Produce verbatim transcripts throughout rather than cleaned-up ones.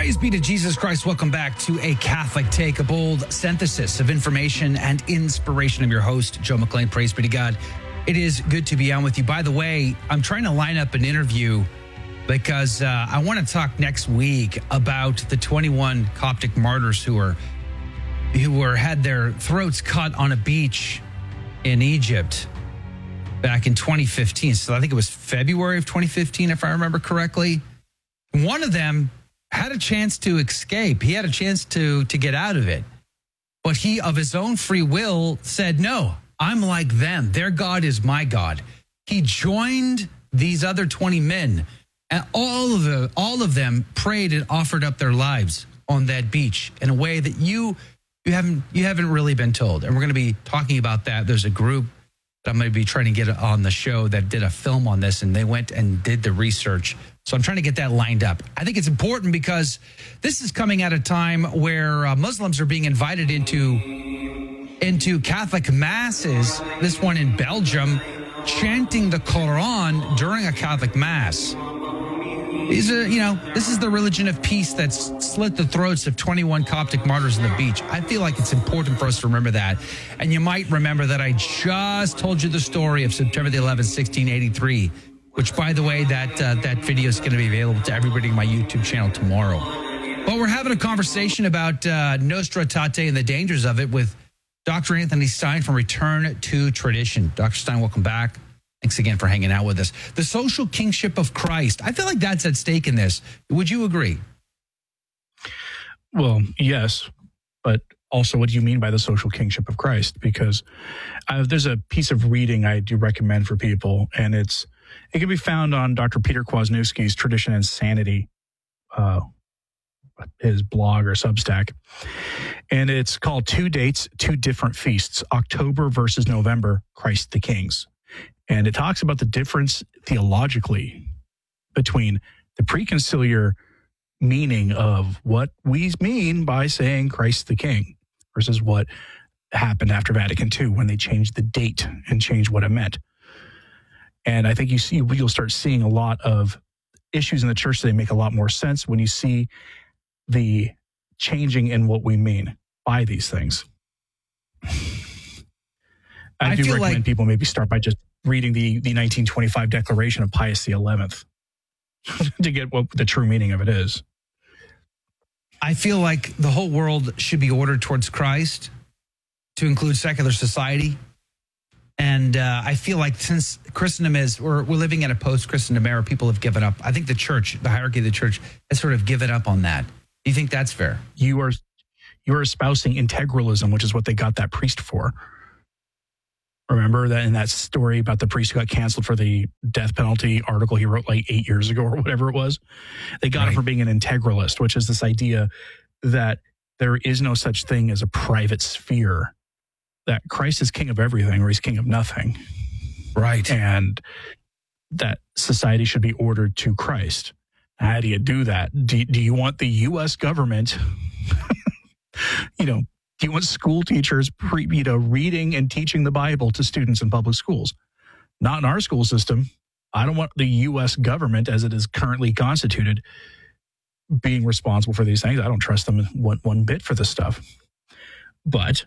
Praise be to Jesus Christ. Welcome back to A Catholic Take, a bold synthesis of information and inspiration. I'm your host, Joe McLean. Praise be to God. It is good to be on with you. By the way, I'm trying to line up an interview because uh, I want to talk next week about the twenty-one Coptic martyrs who were who were had their throats cut on a beach in Egypt back in twenty fifteen. So I think it was February of twenty fifteen, if I remember correctly. One of them had a chance to escape. He had a chance to, to get out of it. But he, of his own free will, said, no, I'm like them. Their God is my God. He joined these other twenty men, and all of the, all of them prayed and offered up their lives on that beach in a way that you you haven't you haven't really been told. And we're going to be talking about that. There's a group that I'm going to be trying to get on the show that did a film on this, and they went and did the research. So I'm trying to get that lined up. I think it's important because this is coming at a time where uh, Muslims are being invited into, into Catholic masses, this one in Belgium, chanting the Quran during a Catholic mass. These are, you know, this is the religion of peace that's slit the throats of twenty-one Coptic martyrs on the beach. I feel like it's important for us to remember that. And you might remember that I just told you the story of September the eleventh, sixteen eighty-three, which, by the way, that uh, that video is going to be available to everybody on my YouTube channel tomorrow. But we're having a conversation about uh, Nostra Aetate and the dangers of it with Doctor Anthony Stine from Return to Tradition. Doctor Stine, welcome back. Thanks again for hanging out with us. The social kingship of Christ. I feel like that's at stake in this. Would you agree? Well, yes, but also what do you mean by the social kingship of Christ? Because uh, there's a piece of reading I do recommend for people, and it's it can be found on Doctor Peter Kwasniewski's Tradition and Sanity, uh, his blog or Substack. And it's called Two Dates, Two Different Feasts, October versus November, Christ the Kings. And it talks about the difference theologically between the preconciliar meaning of what we mean by saying Christ the King versus what happened after Vatican Two when they changed the date and changed what it meant. And I think you see, you'll start seeing a lot of issues in the church that make a lot more sense when you see the changing in what we mean by these things. I, I do recommend like- people maybe start by just reading the, the nineteen twenty-five Declaration of Pius the eleventh to get what the true meaning of it is. I feel like the whole world should be ordered towards Christ, to include secular society. And uh, I feel like since Christendom is, we're, we're living in a post-Christendom era, people have given up. I think the church, the hierarchy of the church, has sort of given up on that. Do you think that's fair? You are, you are espousing integralism, which is what they got that priest for. Remember that in that story about the priest who got canceled for the death penalty article he wrote like eight years ago or whatever it was? They got right. Him for being an integralist, which is this idea that there is no such thing as a private sphere, that Christ is king of everything or he's king of nothing. Right. And that society should be ordered to Christ. How do you do that? Do, do you want the U S government, you know, do you want school teachers, pre, you know, reading and teaching the Bible to students in public schools? Not in our school system. I don't want the U S government, as it is currently constituted, being responsible for these things. I don't trust them one, one bit for this stuff. But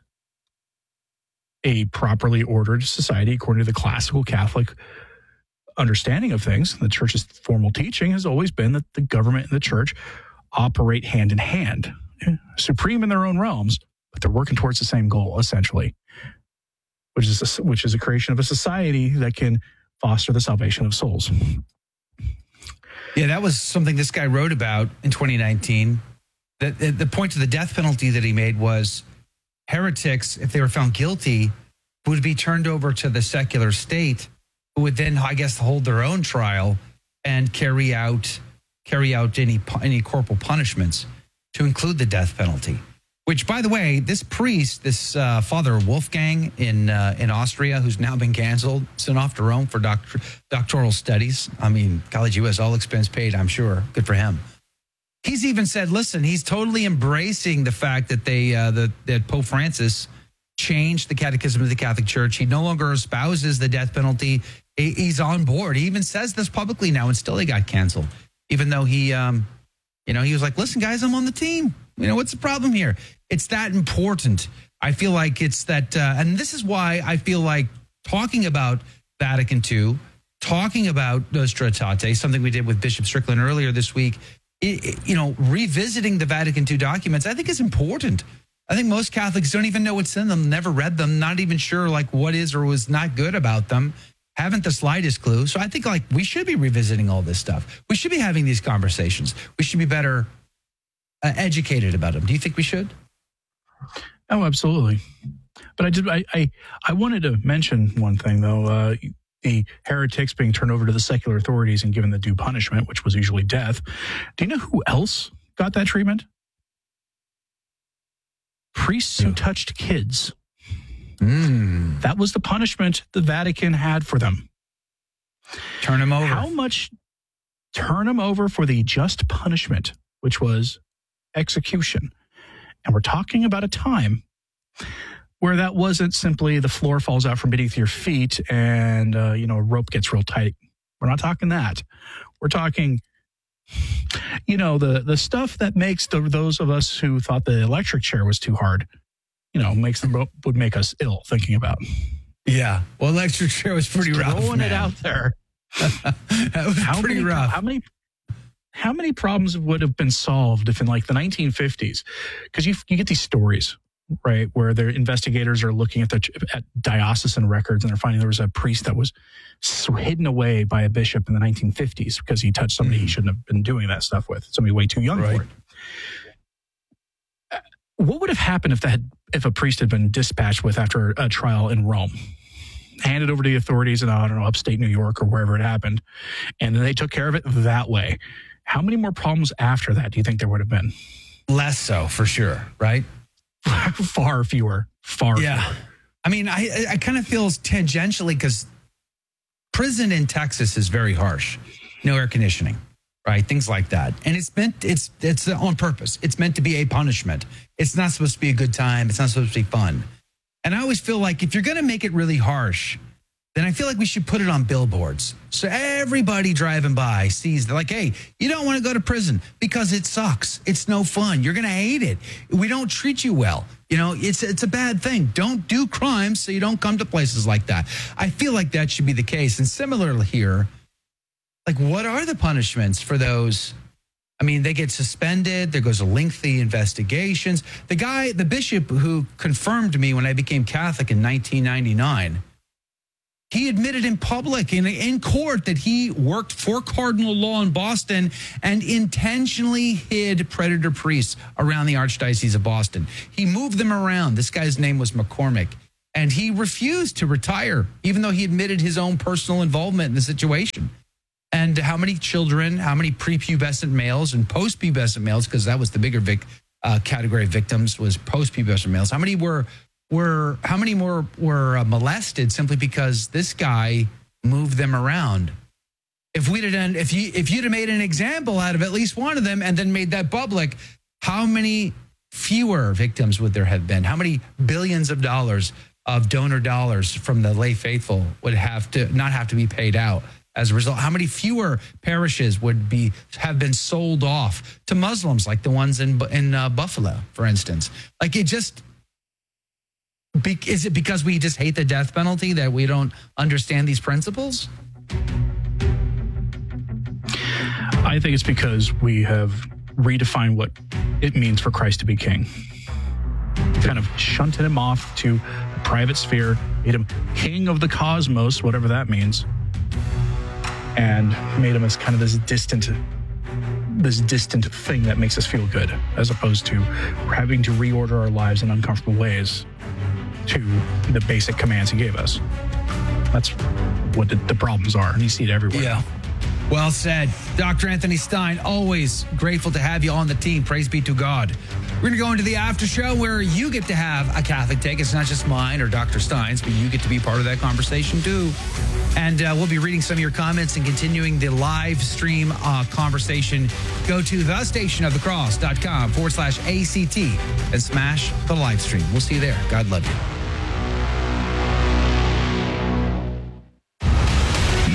a properly ordered society, according to the classical Catholic understanding of things, the church's formal teaching has always been that the government and the church operate hand in hand, supreme in their own realms, but they're working towards the same goal, essentially, which is a, which is a creation of a society that can foster the salvation of souls. Yeah, that was something this guy wrote about in twenty nineteen. The, the, the point of the death penalty that he made was heretics, if they were found guilty, would be turned over to the secular state, who would then, I guess, hold their own trial and carry out carry out any any corporal punishments, to include the death penalty. Which, by the way, this priest, this uh, Father Wolfgang in uh, in Austria, who's now been canceled, sent off to Rome for doctor, doctoral studies. I mean, College U S, all expense paid, I'm sure. Good for him. He's even said, listen, he's totally embracing the fact that they uh, the, that Pope Francis changed the catechism of the Catholic Church. He no longer espouses the death penalty. He, he's on board. He even says this publicly now, and still he got canceled, even though he... Um, You know, he was like, listen, guys, I'm on the team. You know, what's the problem here? It's that important. I feel like it's that, uh, and this is why I feel like talking about Vatican two, talking about Nostra Aetate, something we did with Bishop Strickland earlier this week, it, it, you know, revisiting the Vatican two documents, I think is important. I think most Catholics don't even know what's in them, never read them, not even sure like what is or was not good about them, haven't the slightest clue. So I think like we should be revisiting all this stuff. We should be having these conversations. We should be better uh, educated about them. Do you think we should? Oh, absolutely. But I did. I I, I wanted to mention one thing though. Uh, the heretics being turned over to the secular authorities and given the due punishment, which was usually death. Do you know who else got that treatment? Priests who touched kids. Mm. That was the punishment the Vatican had for them. Turn them over. How much? Turn them over for the just punishment, which was execution. And we're talking about a time where that wasn't simply the floor falls out from beneath your feet and, uh, you know, a rope gets real tight. We're not talking that. We're talking, you know, the, the stuff that makes the, those of us who thought the electric chair was too hard, you know, makes the rope, would make us ill thinking about. Yeah. Well, electric chair was pretty Just rough. Throwing man. it out there. That was how pretty many, rough. How many How many problems would have been solved if in like the nineteen fifties, because you you get these stories, right, where the investigators are looking at the at diocesan records and they're finding there was a priest that was hidden away by a bishop in the nineteen fifties because he touched somebody mm. he shouldn't have been doing that stuff with, somebody way too young right. for it. What would have happened if that if a priest had been dispatched with after a trial in Rome? Handed over to the authorities in, I don't know, upstate New York or wherever it happened, and then they took care of it that way. How many more problems after that do you think there would have been? Less so, for sure, right? Far fewer. Far yeah. fewer. I mean, I, I kind of feel tangentially because prison in Texas is very harsh. No air conditioning, right? Things like that. And it's meant, it's, it's on purpose. It's meant to be a punishment. It's not supposed to be a good time. It's not supposed to be fun. And I always feel like if you're going to make it really harsh, then I feel like we should put it on billboards. So everybody driving by sees, they're like, hey, you don't want to go to prison because it sucks. It's no fun. You're going to hate it. We don't treat you well. You know, it's it's a bad thing. Don't do crimes so you don't come to places like that. I feel like that should be the case. And similarly here, like what are the punishments for those? I mean, they get suspended. There goes a lengthy investigations. The guy, the bishop who confirmed me when I became Catholic in nineteen ninety-nine, he admitted in public, in, in court, that he worked for cardinal law in Boston and intentionally hid predator priests around the Archdiocese of Boston. He moved them around. This guy's name was McCormick, and he refused to retire, even though he admitted his own personal involvement in the situation. And how many children, how many prepubescent males and post-pubescent males, because that was the bigger vic, uh, category of victims, was post-pubescent males. How many were were how many more were uh, molested simply because this guy moved them around? If we'd have done, if you if you'd have made an example out of at least one of them and then made that public, how many fewer victims would there have been? How many billions of dollars of donor dollars from the lay faithful would have to not have to be paid out? As a result, how many fewer parishes would be have been sold off to Muslims, like the ones in in uh, Buffalo, for instance? Like it just, be, is it because we just hate the death penalty that we don't understand these principles? I think it's because we have redefined what it means for Christ to be king. Kind of shunted him off to the private sphere, made him king of the cosmos, whatever that means. And made him as kind of this distant, this distant thing that makes us feel good, as opposed to having to reorder our lives in uncomfortable ways to the basic commands he gave us. That's what the, the problems are, and you see it everywhere. Yeah. Well said. Doctor Anthony Stine, always grateful to have you on the team. Praise be to God. We're going to go into the after show where you get to have a Catholic take. It's not just mine or Doctor Stine's, but you get to be part of that conversation too. And uh, we'll be reading some of your comments and continuing the live stream uh, conversation. Go to thestationofthecross.com forward slash ACT and smash the live stream. We'll see you there. God love you.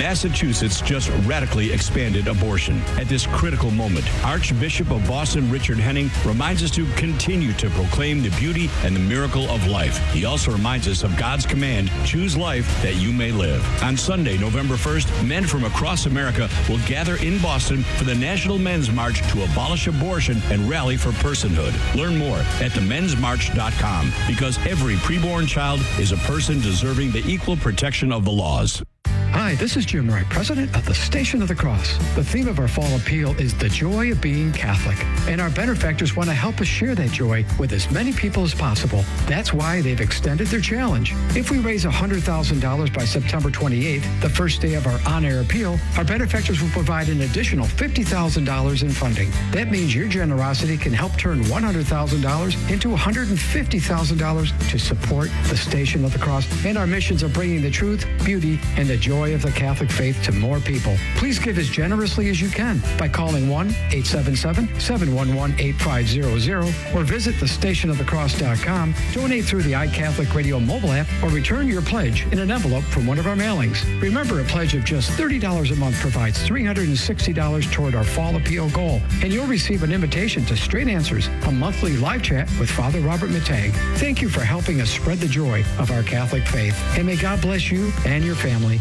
Massachusetts just radically expanded abortion. At this critical moment, Archbishop of Boston Richard Henning reminds us to continue to proclaim the beauty and the miracle of life. He also reminds us of God's command, choose life that you may live. On Sunday, November first, men from across America will gather in Boston for the National Men's March to abolish abortion and rally for personhood. Learn more at the men's march dot com, because every preborn child is a person deserving the equal protection of the laws. Hi, this is Jim Wright, president of the Station of the Cross. The theme of our fall appeal is the joy of being Catholic, and our benefactors want to help us share that joy with as many people as possible. That's why they've extended their challenge. If we raise one hundred thousand dollars by September twenty-eighth, the first day of our on-air appeal, our benefactors will provide an additional fifty thousand dollars in funding. That means your generosity can help turn one hundred thousand dollars into one hundred fifty thousand dollars to support the Station of the Cross and our missions of bringing the truth, beauty, and the joy of the Catholic faith to more people. Please give as generously as you can by calling one eight seven seven, seven one one, eight five zero zero or visit the station of the cross dot com, donate through the iCatholic Radio mobile app, or return your pledge in an envelope from one of our mailings. Remember, a pledge of just thirty dollars a month provides three hundred sixty dollars toward our fall appeal goal, and you'll receive an invitation to Straight Answers, a monthly live chat with Father Robert Matag. Thank you for helping us spread the joy of our Catholic faith, and may God bless you and your family.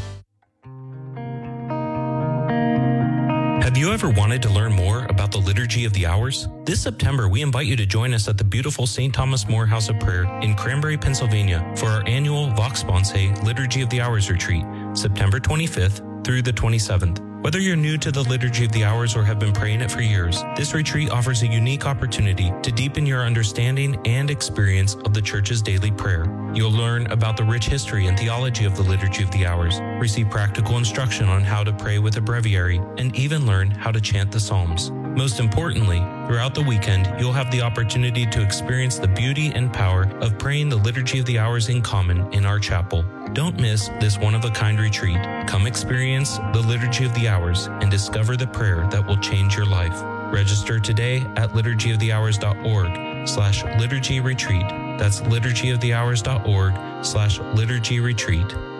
Have you ever wanted to learn more about the Liturgy of the Hours? This September, we invite you to join us at the beautiful Saint Thomas More House of Prayer in Cranberry, Pennsylvania for our annual Vox Sponsae Liturgy of the Hours retreat, September twenty-fifth through the twenty-seventh. Whether you're new to the Liturgy of the Hours or have been praying it for years, this retreat offers a unique opportunity to deepen your understanding and experience of the Church's daily prayer. You'll learn about the rich history and theology of the Liturgy of the Hours, receive practical instruction on how to pray with a breviary, and even learn how to chant the Psalms. Most importantly, throughout the weekend, you'll have the opportunity to experience the beauty and power of praying the Liturgy of the Hours in common in our chapel. Don't miss this one-of-a-kind retreat. Come experience the Liturgy of the Hours and discover the prayer that will change your life. Register today at liturgy of the hours dot org slash liturgy retreat. That's liturgy of the hours dot org slash liturgy retreat.